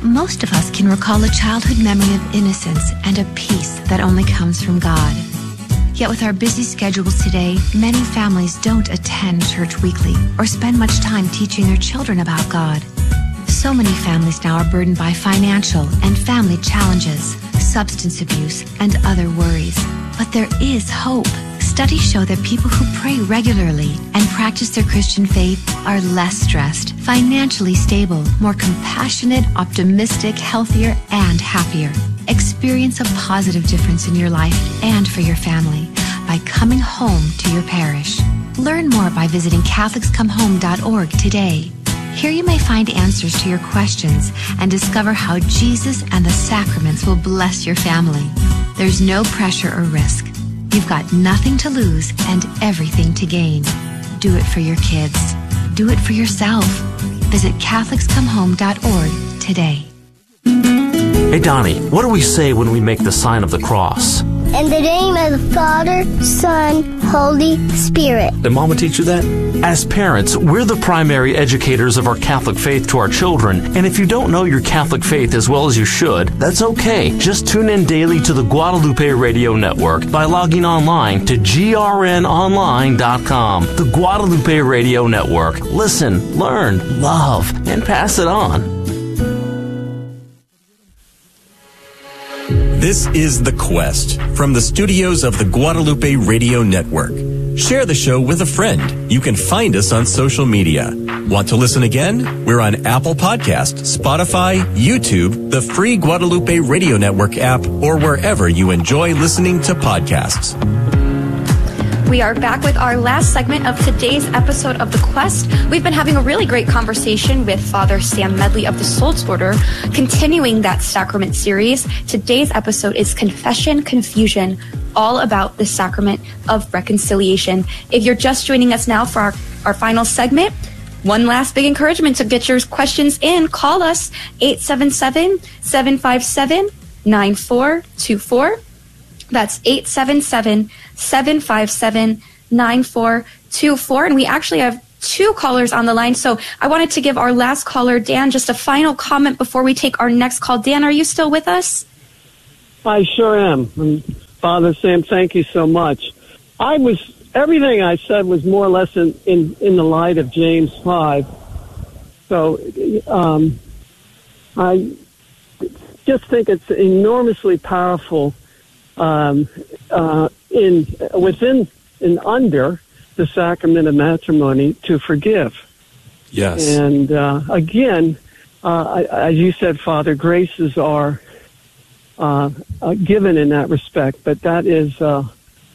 Most of us can recall a childhood memory of innocence and a peace that only comes from God. Yet with our busy schedules today, many families don't attend church weekly or spend much time teaching their children about God. So many families now are burdened by financial and family challenges, substance abuse, and other worries. But there is hope. Studies show that people who pray regularly and practice their Christian faith are less stressed, financially stable, more compassionate, optimistic, healthier, and happier. Experience a positive difference in your life and for your family by coming home to your parish. Learn more by visiting CatholicsComeHome.org today. Here you may find answers to your questions and discover how Jesus and the sacraments will bless your family. There's no pressure or risk. You've got nothing to lose and everything to gain. Do it for your kids. Do it for yourself. Visit CatholicsComeHome.org today. Hey Donnie, what do we say when we make the sign of the cross? In the name of the Father, Son, Holy Spirit. Did Mama teach you that? As parents, we're the primary educators of our Catholic faith to our children, and if you don't know your Catholic faith as well as you should, that's okay. Just tune in daily to the Guadalupe Radio Network by logging online to grnonline.com. The Guadalupe Radio Network. Listen, learn, love, and pass it on. This is The Quest from the studios of the Guadalupe Radio Network. Share the show with a friend. You can find us on social media. Want to listen again? We're on Apple Podcast, Spotify, YouTube, the free Guadalupe Radio Network app, or wherever you enjoy listening to podcasts. We are back with our last segment of today's episode of The Quest. We've been having a really great conversation with Father Sam Medley of the Soul's Order, continuing that sacrament series. Today's episode is Confession Confusion, all about the sacrament of reconciliation. If you're just joining us now for our final segment, one last big encouragement to get your questions in. Call us 877-757-9424. That's 877-757-9424. And we actually have two callers on the line. So I wanted to give our last caller, Dan, just a final comment before we take our next call. Dan, are you still with us? I sure am. And Father Sam, thank you so much. Everything I said was more or less in the light of James 5. So I just think it's enormously powerful within and under the sacrament of matrimony to forgive. Yes. And again, as you said, Father, graces are given in that respect, but that is to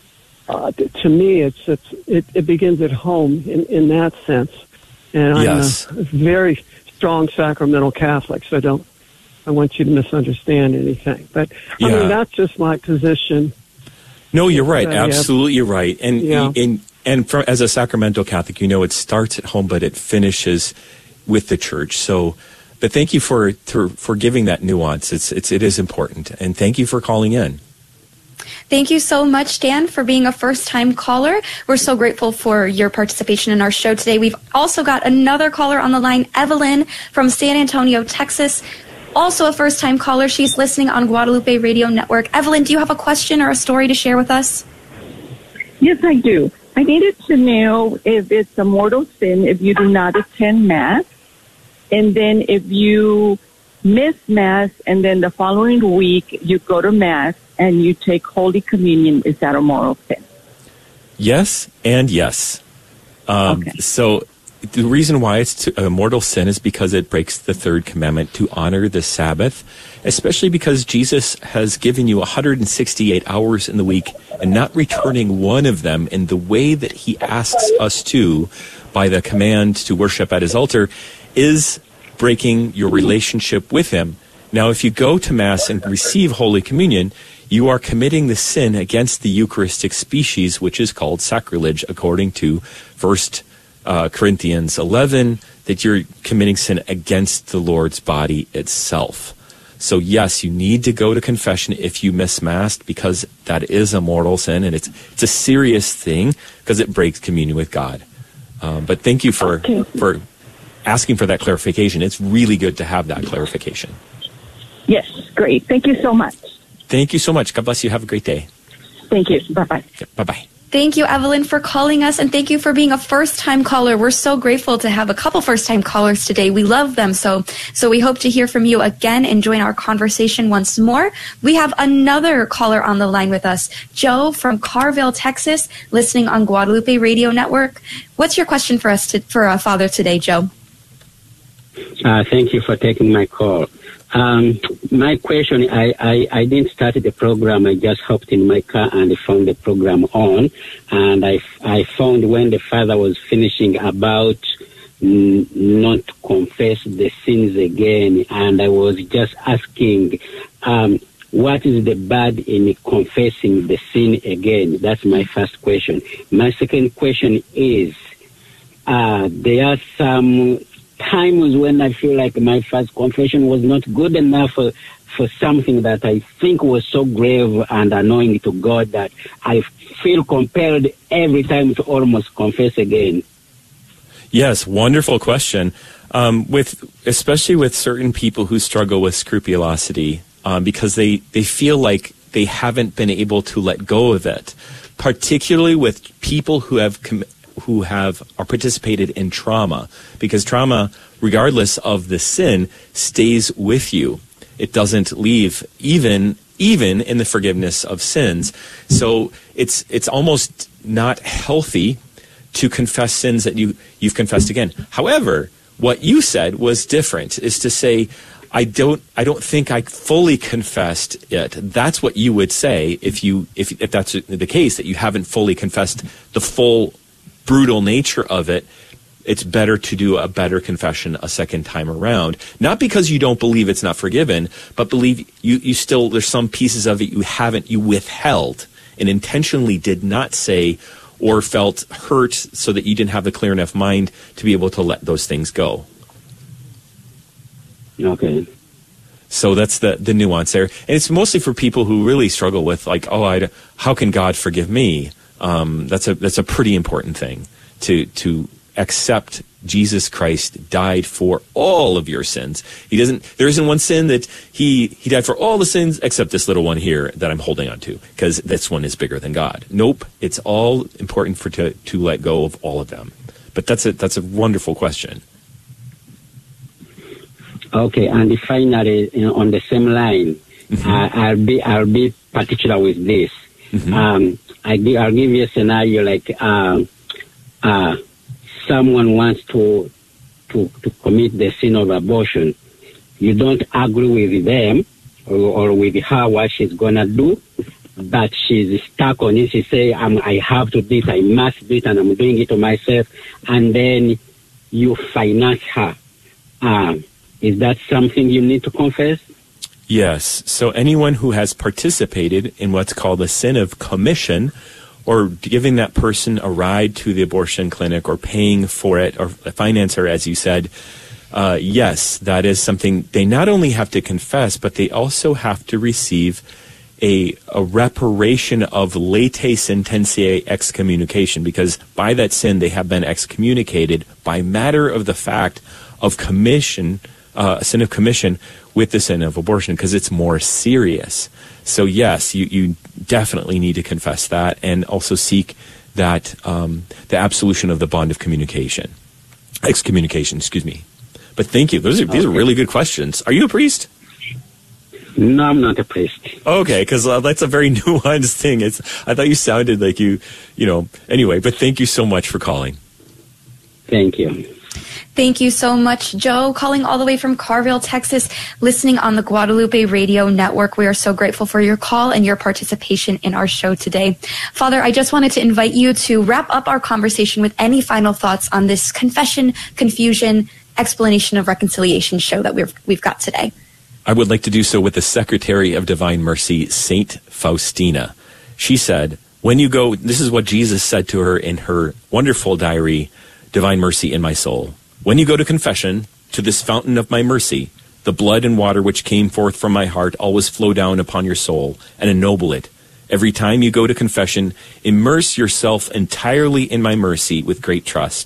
me, it begins at home in that sense. And I'm a very strong sacramental Catholic, so I want you to misunderstand anything. But, I mean, that's just my position. No, you're right. Absolutely, you're right. And as a sacramental Catholic, it starts at home, but it finishes with the church. So, but thank you for giving that nuance. It is important. And thank you for calling in. Thank you so much, Dan, for being a first-time caller. We're so grateful for your participation in our show today. We've also got another caller on the line, Evelyn from San Antonio, Texas. Also a first-time caller. She's listening on Guadalupe Radio Network. Evelyn, do you have a question or a story to share with us? Yes, I do. I needed to know if it's a mortal sin if you do not attend Mass, and then if you miss Mass and then the following week you go to Mass and you take Holy Communion, is that a mortal sin? Yes and yes. Okay. So the reason why it's a mortal sin is because it breaks the third commandment to honor the Sabbath, especially because Jesus has given you 168 hours in the week and not returning one of them in the way that he asks us to by the command to worship at his altar is breaking your relationship with him. Now, if you go to Mass and receive Holy Communion, you are committing the sin against the Eucharistic species, which is called sacrilege, according to 1 Corinthians 11, that you're committing sin against the Lord's body itself. So yes, you need to go to confession if you miss Mass, because that is a mortal sin, and it's a serious thing because it breaks communion with God. But thank you for asking for that clarification. It's really good to have that clarification. Yes, great. Thank you so much. Thank you so much. God bless you. Have a great day. Thank you. Bye-bye. Yeah, bye-bye. Thank you, Evelyn, for calling us, and thank you for being a first-time caller. We're so grateful to have a couple first-time callers today. We love them, so we hope to hear from you again and join our conversation once more. We have another caller on the line with us, Joe from Carville, Texas, listening on Guadalupe Radio Network. What's your question for us for Father today, Joe? Thank you for taking my call. My question, I didn't start the program. I just hopped in my car and found the program on. And I found when the father was finishing about not confess the sins again. And I was just asking, what is the bad in confessing the sin again? That's my first question. My second question is, there are some times when I feel like my first confession was not good enough for something that I think was so grave and annoying to God that I feel compelled every time to almost confess again. Yes, wonderful question. Especially with certain people who struggle with scrupulosity, because they feel like they haven't been able to let go of it, particularly with people who have participated in trauma, because trauma, regardless of the sin, stays with you. It doesn't leave, even in the forgiveness of sins. So it's almost not healthy to confess sins that you've confessed again. However, what you said was different, is to say, I don't think I fully confessed it. That's what you would say if that's the case, that you haven't fully confessed the full brutal nature of it. It's better to do a better confession a second time around. Not because you don't believe it's not forgiven, but believe you still, there's some pieces of it you withheld and intentionally did not say or felt hurt so that you didn't have a clear enough mind to be able to let those things go. Okay. So that's the nuance there. And it's mostly for people who really struggle with, like, how can God forgive me? That's a pretty important thing, to accept Jesus Christ died for all of your sins. There isn't one sin that he died for all the sins except this little one here that I'm holding on to, because this one is bigger than God. Nope. It's all important to let go of all of them. But that's a wonderful question. Okay, and finally, on the same line, mm-hmm. I'll be particular with this. Mm-hmm. I'll give you a scenario like someone wants to commit the sin of abortion. You don't agree with them or with her what she's gonna do, but she's stuck on it. She say, I have to do it, I must do it, and I'm doing it to myself. And then you finance her. Is that something you need to confess? Yes. So anyone who has participated in what's called a sin of commission, or giving that person a ride to the abortion clinic or paying for it or finance her, as you said, yes, that is something they not only have to confess, but they also have to receive a reparation of lete sententiae excommunication, because by that sin they have been excommunicated by matter of the fact of commission, a sin of commission with the sin of abortion, because it's more serious. So yes, you definitely need to confess that, and also seek that the absolution of the bond of excommunication. Excuse me. But thank you. These are really good questions. Are you a priest? No, I'm not a priest. Okay, because that's a very nuanced thing. I thought you sounded like you know. Anyway, but thank you so much for calling. Thank you. Thank you so much, Joe, calling all the way from Carville, Texas, listening on the Guadalupe Radio Network. We are so grateful for your call and your participation in our show today. Father, I just wanted to invite you to wrap up our conversation with any final thoughts on this confession, confusion, explanation of reconciliation show that we've got today. I would like to do so with the Secretary of Divine Mercy, Saint Faustina. She said, when you go, this is what Jesus said to her in her wonderful diary, Divine Mercy in My Soul. When you go to confession, to this fountain of my mercy, the blood and water which came forth from my heart always flow down upon your soul and ennoble it. Every time you go to confession, immerse yourself entirely in my mercy with great trust.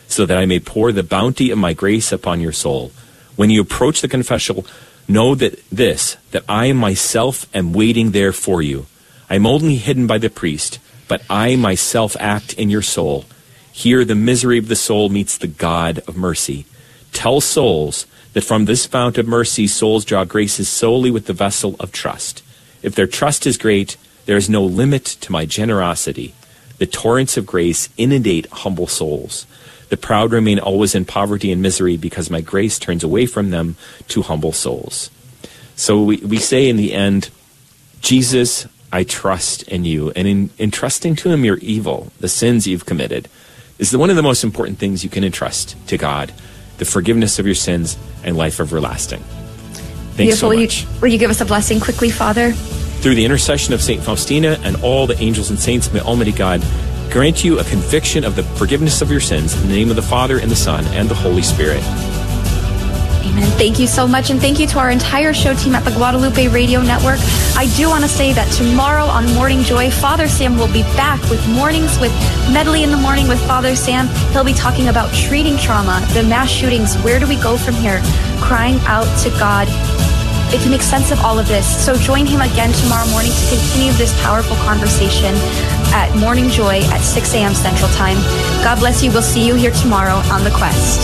so that I may pour the bounty of my grace upon your soul. When you approach the confessional, know that I myself am waiting there for you. I am only hidden by the priest, but I myself act in your soul. Here the misery of the soul meets the God of mercy. Tell souls that from this fount of mercy souls draw graces solely with the vessel of trust. If their trust is great, there is no limit to my generosity. The torrents of grace inundate humble souls. The proud remain always in poverty and misery because my grace turns away from them to humble souls. So we say in the end, Jesus, I trust in you. And in trusting to him your evil, the sins you've committed, is one of the most important things you can entrust to God, the forgiveness of your sins and life everlasting. Thanks so much. Will you give us a blessing quickly, Father? Through the intercession of St. Faustina and all the angels and saints, may Almighty God grant you a conviction of the forgiveness of your sins in the name of the Father and the Son and the Holy Spirit. Amen. Thank you so much, and thank you to our entire show team at the Guadalupe Radio Network. I do want to say that tomorrow on Morning Joy, Father Sam will be back with Mornings with Medley in the Morning with Father Sam. He'll be talking about treating trauma, the mass shootings, where do we go from here, crying out to God to make sense of all of this. So join him again tomorrow morning to continue this powerful conversation at Morning Joy at 6 a.m. Central Time. God bless you. We'll see you here tomorrow on The Quest.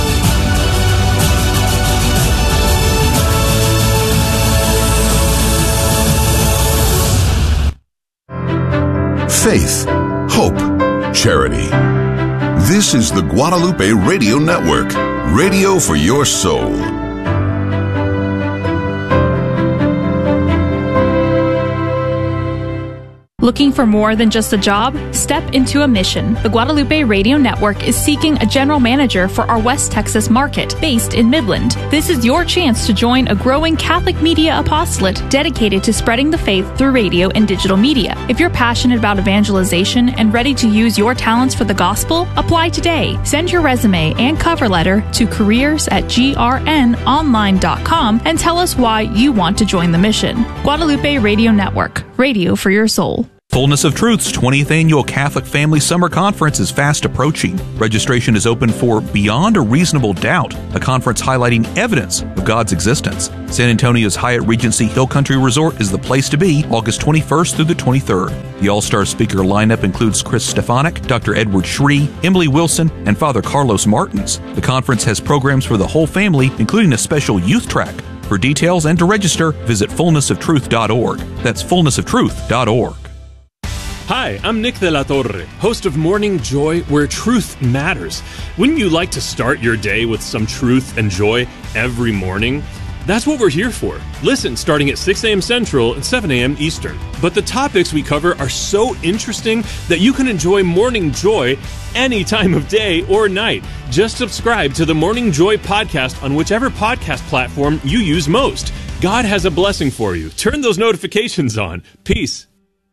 Faith, hope, charity. This is the Guadalupe Radio Network, radio for your soul. Looking for more than just a job? Step into a mission. The Guadalupe Radio Network is seeking a general manager for our West Texas market, based in Midland. This is your chance to join a growing Catholic media apostolate dedicated to spreading the faith through radio and digital media. If you're passionate about evangelization and ready to use your talents for the gospel, apply today. Send your resume and cover letter to careers@grnonline.com and tell us why you want to join the mission. Guadalupe Radio Network, radio for your soul. Fullness of Truth's 20th Annual Catholic Family Summer Conference is fast approaching. Registration is open for Beyond a Reasonable Doubt, a conference highlighting evidence of God's existence. San Antonio's Hyatt Regency Hill Country Resort is the place to be August 21st through the 23rd. The all-star speaker lineup includes Chris Stefanik, Dr. Edward Shree, Emily Wilson, and Father Carlos Martins. The conference has programs for the whole family, including a special youth track. For details and to register, visit fullnessoftruth.org. That's fullnessoftruth.org. Hi, I'm Nick de la Torre, host of Morning Joy, where truth matters. Wouldn't you like to start your day with some truth and joy every morning? That's what we're here for. Listen starting at 6 a.m. Central and 7 a.m. Eastern. But the topics we cover are so interesting that you can enjoy Morning Joy any time of day or night. Just subscribe to the Morning Joy podcast on whichever podcast platform you use most. God has a blessing for you. Turn those notifications on. Peace.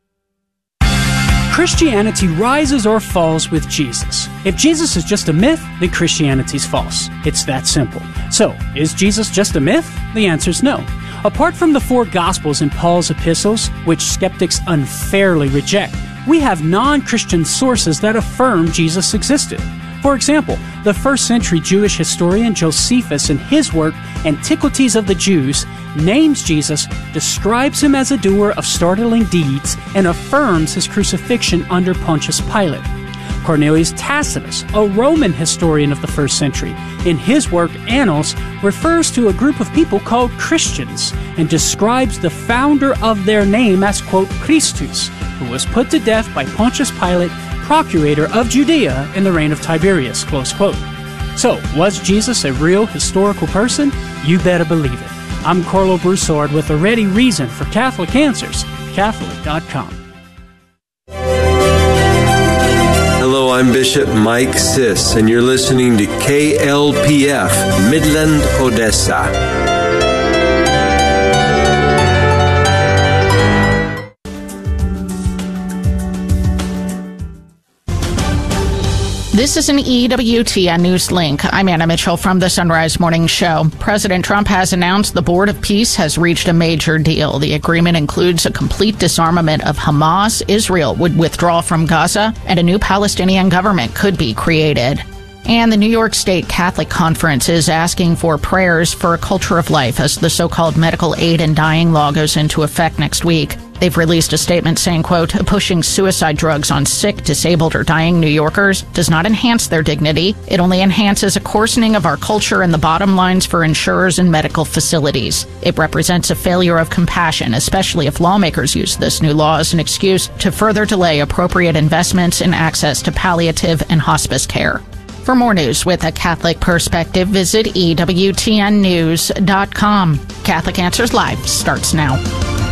Christianity rises or falls with Jesus. If Jesus is just a myth, then Christianity's false. It's that simple. So, is Jesus just a myth? The answer is no. Apart from the 4 Gospels in Paul's epistles, which skeptics unfairly reject, we have non-Christian sources that affirm Jesus existed. For example, the first-century Jewish historian Josephus, in his work Antiquities of the Jews, names Jesus, describes him as a doer of startling deeds, and affirms his crucifixion under Pontius Pilate. Cornelius Tacitus, a Roman historian of the first century, in his work Annals, refers to a group of people called Christians and describes the founder of their name as, quote, Christus, who was put to death by Pontius Pilate, procurator of Judea in the reign of Tiberius, close quote. So, was Jesus a real historical person? You better believe it. I'm Carlo Broussard with a ready reason for Catholic Answers, Catholic.com. Hello, I'm Bishop Mike Siss, and you're listening to KLPF, Midland, Odessa. This is an EWTN News Link. I'm Anna Mitchell from the Sunrise Morning Show. President Trump has announced the Board of Peace has reached a major deal. The agreement includes a complete disarmament of Hamas. Israel would withdraw from Gaza, and a new Palestinian government could be created. And the New York State Catholic Conference is asking for prayers for a culture of life as the so-called medical aid in dying law goes into effect next week. They've released a statement saying, quote, pushing suicide drugs on sick, disabled, or dying New Yorkers does not enhance their dignity. It only enhances a coarsening of our culture and the bottom lines for insurers and medical facilities. It represents a failure of compassion, especially if lawmakers use this new law as an excuse to further delay appropriate investments in access to palliative and hospice care. For more news with a Catholic perspective, visit EWTNnews.com. Catholic Answers Live starts now.